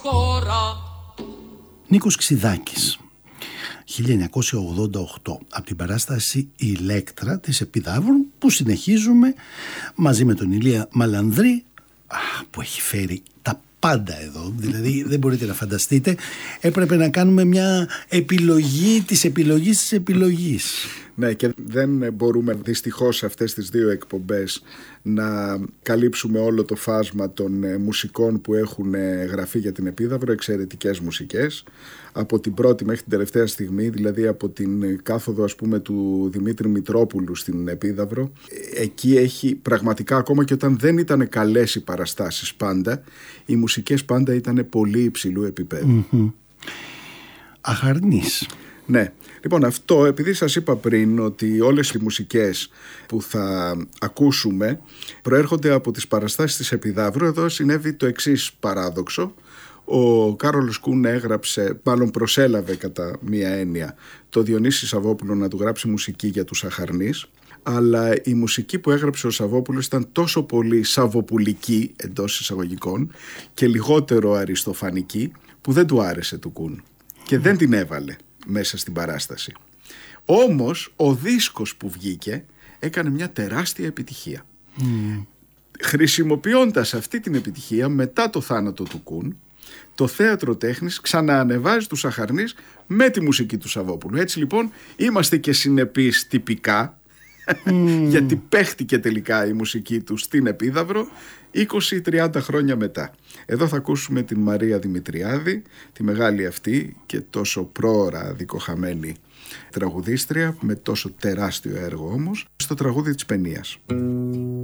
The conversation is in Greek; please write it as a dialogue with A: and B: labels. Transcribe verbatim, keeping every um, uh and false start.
A: χώρα.
B: Νίκος Ξιδάκης, χίλια εννιακόσια ογδόντα οκτώ, από την παράσταση «Η Ηλέκτρα» της Επιδαύρου, που συνεχίζουμε μαζί με τον Ηλία Μαλανδρή, που έχει φέρει τα πάντα εδώ, δηλαδή δεν μπορείτε να φανταστείτε. Έπρεπε να κάνουμε μια επιλογή της επιλογής της επιλογής.
C: Ναι, και δεν μπορούμε δυστυχώς σε αυτές τις δύο εκπομπές να καλύψουμε όλο το φάσμα των μουσικών που έχουν γραφεί για την Επίδαυρο, εξαιρετικές μουσικές, από την πρώτη μέχρι την τελευταία στιγμή, δηλαδή από την κάθοδο ας πούμε του Δημήτρη Μητρόπουλου στην Επίδαυρο. Εκεί έχει πραγματικά, ακόμα και όταν δεν ήταν καλές οι παραστάσεις πάντα, οι μουσικές πάντα ήταν πολύ υψηλού επίπεδου.
B: Mm-hmm. Αχαρνής.
C: Ναι, λοιπόν, αυτό επειδή σας είπα πριν ότι όλες οι μουσικές που θα ακούσουμε προέρχονται από τις παραστάσεις της Επιδαύρου, εδώ συνέβη το εξής παράδοξο. Ο Κάρολος Κούν έγραψε, μάλλον προσέλαβε κατά μία έννοια, το Διονύση Σαββόπουλο να του γράψει μουσική για τους Αχαρνείς, αλλά η μουσική που έγραψε ο Σαββόπουλος ήταν τόσο πολύ σαββοπουλική εντός εισαγωγικών και λιγότερο αριστοφανική που δεν του άρεσε του Κούν και δεν την έβαλε μέσα στην παράσταση. Όμως ο δίσκος που βγήκε έκανε μια τεράστια επιτυχία. Mm. Χρησιμοποιώντας αυτή την επιτυχία, μετά το θάνατο του Κούν, το Θέατρο Τέχνης ξαναανεβάζει τους Αχαρνείς με τη μουσική του Σαββόπουλου. Έτσι λοιπόν είμαστε και συνεπείς τυπικά, mm. γιατί παίχτηκε τελικά η μουσική του στην Επίδαυρο είκοσι με τριάντα χρόνια μετά. Εδώ θα ακούσουμε την Μαρία Δημητριάδη, τη μεγάλη αυτή και τόσο πρόωρα δικοχαμένη τραγουδίστρια, με τόσο τεράστιο έργο όμως, στο τραγούδι της Παινίας.